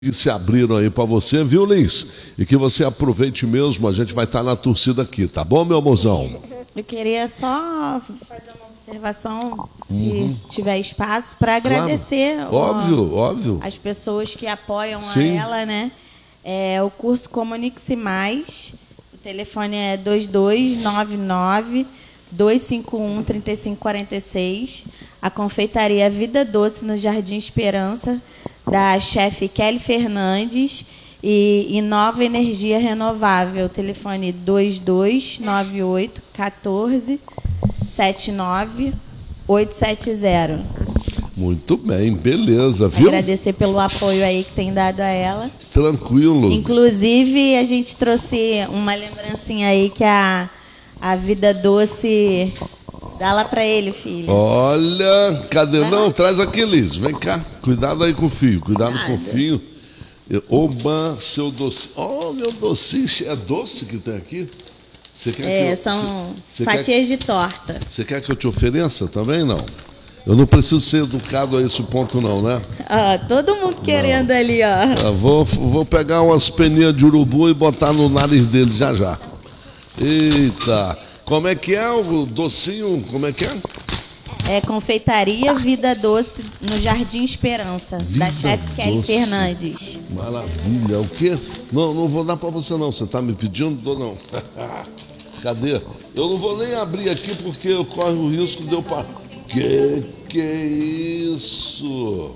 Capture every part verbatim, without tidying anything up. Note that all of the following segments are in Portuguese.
que se abriram aí para você, viu, Liz? E que você aproveite mesmo, a gente vai estar na torcida aqui, tá bom, meu mozão? Eu queria só fazer uma observação, se uhum. tiver espaço, para agradecer claro. óbvio, ó, óbvio. as pessoas que apoiam Sim. a ela, né? É, o curso Comunique-se Mais, o telefone é dois dois nove nove, dois cinco um, três cinco quatro seis, a confeitaria Vida Doce no Jardim Esperança, da chefe Kelly Fernandes, e Inova Energia Renovável, telefone dois dois nove oito, um quatro, sete nove oito sete zero. Muito bem, beleza, viu? Agradecer pelo apoio aí que tem dado a ela. Tranquilo. Inclusive, a gente trouxe uma lembrancinha aí que a, a Vida Doce... Dá lá pra ele, filho. Olha, cadê? Vai Não, lá. Traz aqui, Liz. Vem cá. Cuidado aí com o fio. Cuidado Nada. com o fio. Oba, seu doce. Oh, meu docinho. É doce que tem aqui? Você quer é, que eu, são cê, fatias cê de torta. Você quer que eu te ofereça também? Não. Eu não preciso ser educado a esse ponto, não, né? Ah, todo mundo querendo não. ali, ó. Eu vou, vou pegar umas peninhas de urubu e botar no nariz dele já já. Eita. Como é que é o docinho? Como é que é? É confeitaria Vida Doce no Jardim Esperança, Vida da chefe Kelly Fernandes. Maravilha. O quê? Não, não vou dar para você não. Você está me pedindo? Não. Cadê? Eu não vou nem abrir aqui porque eu corro o risco de eu parar. Que que é isso?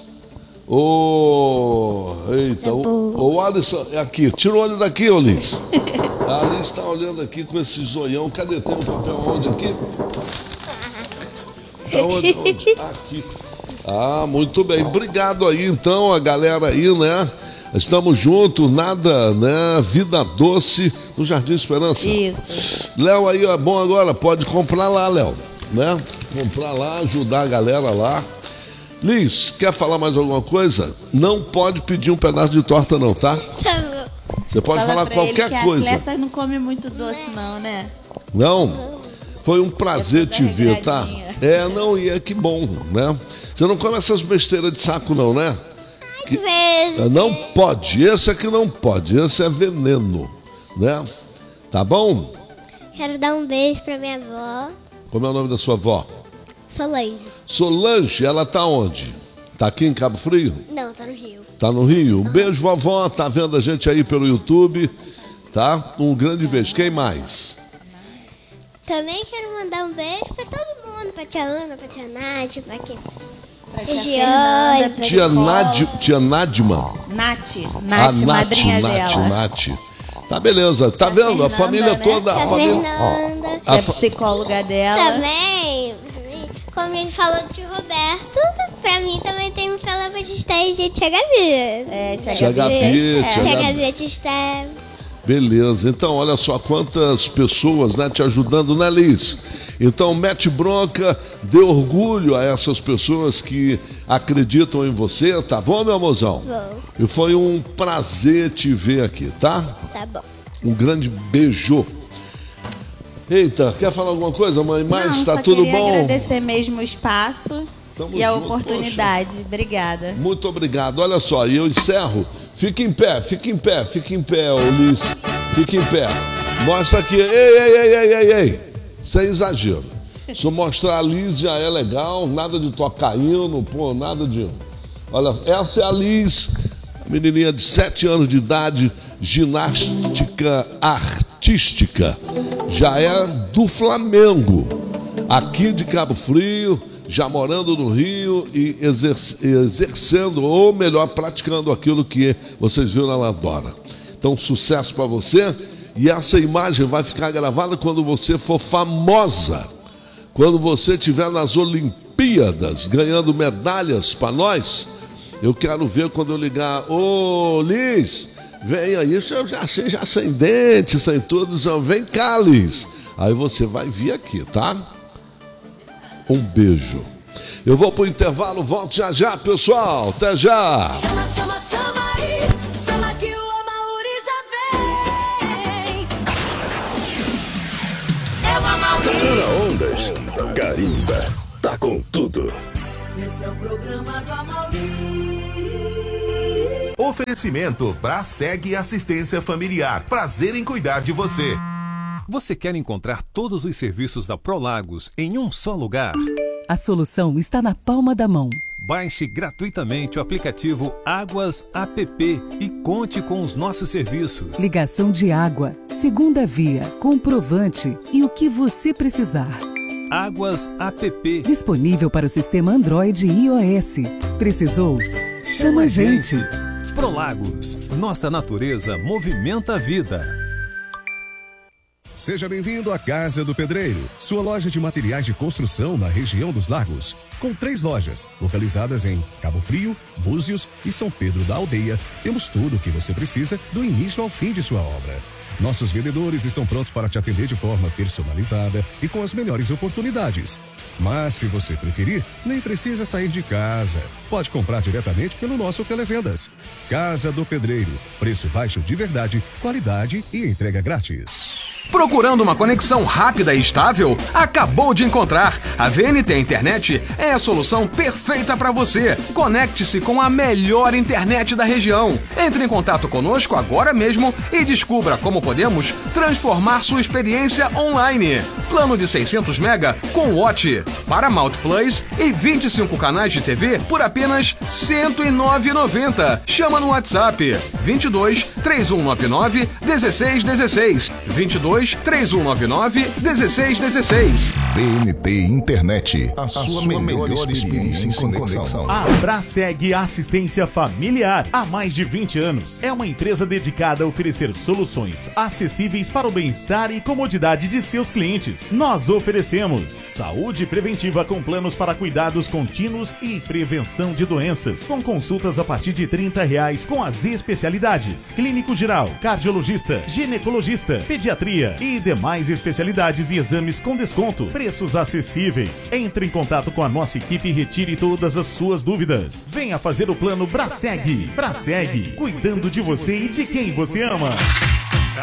Ô, oh, eita, ô oh, Alisson, aqui, tira o olho daqui, ô Liz. A Alice está olhando aqui com esse zoião. Cadê? Tem um papel onde aqui? Tá onde? onde? Aqui. Ah, muito bem. Obrigado aí, então, a galera aí, né? Estamos juntos, nada, né? Vida Doce no Jardim Esperança. Isso. Léo aí, é bom agora, pode comprar lá, Léo, né? Comprar lá, ajudar a galera lá. Liz, quer falar mais alguma coisa? Não pode pedir um pedaço de torta não, tá? Você pode Fala falar qualquer ele que coisa. A atleta não come muito doce não, né? Não? Foi um prazer te ver, tá? É, não, e é que bom, né? Você não come essas besteiras de saco não, né? Que... Não pode, esse aqui não pode, esse é veneno, né? Tá bom? Quero dar um beijo pra minha avó. Como é o nome da sua avó? Solange. Solange, ela tá onde? Tá aqui em Cabo Frio? Não, tá no Rio. Tá no Rio? Um beijo, vovó. Tá vendo a gente aí pelo YouTube, tá? Um grande beijo. Quem mais? Também quero mandar um beijo pra todo mundo. Pra tia Ana, pra tia Nath, pra quem? Pra tia Giane. Tia, Nad... tia Nadma. Nath. A Nath, Nath, madrinha Nath, dela. Nath. Tá beleza. Tá Tia vendo? Fernanda, a família né? toda. Tia A família... Fernanda. Que é a psicóloga dela. Também, como ele falou do tio Roberto, pra mim também tem um pela Batistéia de Tia Gabi. É, Tia, Tia Gabi. Gabi, Tia Tia Tia Gabi. Gabi Batistéia. Beleza, então olha só quantas pessoas, né, te ajudando, né, Liz? Então mete bronca, dê orgulho a essas pessoas que acreditam em você, tá bom, meu amorzão? Bom. E foi um prazer te ver aqui, tá? Tá bom. Um grande beijo. Eita, quer falar alguma coisa, mãe? Mas Não, tá só tudo queria bom? agradecer mesmo o espaço Tamo e a junto, oportunidade. Poxa. Obrigada. Muito obrigado. Olha só, e eu encerro. Fica em pé, fica em pé, fica em pé, Ulisses. Fica em pé. Mostra aqui. Ei, ei, ei, ei, ei, ei. Sem exagero. Se eu mostrar a Liz já é legal, nada de tocar hino, pô, nada de... Olha, essa é a Liz, menininha de sete anos de idade, ginástica artística. Já é do Flamengo, aqui de Cabo Frio, já morando no Rio e exerc- exercendo, ou melhor, praticando aquilo que vocês viram ela adora. Então, sucesso para você. E essa imagem vai ficar gravada quando você for famosa. Quando você estiver nas Olimpíadas, ganhando medalhas para nós. Eu quero ver quando eu ligar. Ô, Liz, vem aí. Eu já achei já sem dente, sem tudo. Vem cá, Liz. Aí você vai vir aqui, tá? Um beijo. Eu vou pro intervalo, volto já já, pessoal. Até já. Chama, chama, chama aí. Chama que o Amaury já vem. É o Amaury. Na Ondas, Carimba, tá com tudo. Esse é o programa do Amaury. Oferecimento Braseg Assistência Familiar. Prazer em cuidar de você. Você quer encontrar todos os serviços da Prolagos em um só lugar? A solução está na palma da mão. Baixe gratuitamente o aplicativo Águas App e conte com os nossos serviços. Ligação de água, segunda via, comprovante e o que você precisar. Águas App. Disponível para o sistema Android e iOS. Precisou? Chama a gente. Prolagos. Nossa natureza movimenta a vida. Seja bem-vindo à Casa do Pedreiro, sua loja de materiais de construção na região dos Lagos. Com três lojas, localizadas em Cabo Frio, Búzios e São Pedro da Aldeia, temos tudo o que você precisa do início ao fim de sua obra. Nossos vendedores estão prontos para te atender de forma personalizada e com as melhores oportunidades. Mas, se você preferir, nem precisa sair de casa. Pode comprar diretamente pelo nosso Televendas. Casa do Pedreiro. Preço baixo de verdade, qualidade e entrega grátis. Procurando uma conexão rápida e estável? Acabou de encontrar! A V N T Internet é a solução perfeita para você. Conecte-se com a melhor internet da região. Entre em contato conosco agora mesmo e descubra como podemos transformar sua experiência online. Plano de seiscentos mega com Watch, Paramount Plus e vinte e cinco canais de T V por apenas cento e nove reais e noventa centavos. Chama no WhatsApp vinte e dois, três um nove nove, dezesseis dezesseis. vinte e dois, três um nove nove, dezesseis dezesseis. V N T Internet, a, a sua, sua melhor, melhor experiência em conexão. A Braseg Assistência Familiar, há mais de vinte anos, é uma empresa dedicada a oferecer soluções acessíveis para o bem-estar e comodidade de seus clientes. Nós oferecemos saúde preventiva com planos para cuidados contínuos e prevenção de doenças, com consultas a partir de trinta reais com as especialidades clínico geral, cardiologista, ginecologista, pediatria e demais especialidades e exames com desconto. Preços acessíveis. Entre em contato com a nossa equipe e retire todas as suas dúvidas. Venha fazer o plano Braseg. Braseg, cuidando de você e de quem você ama.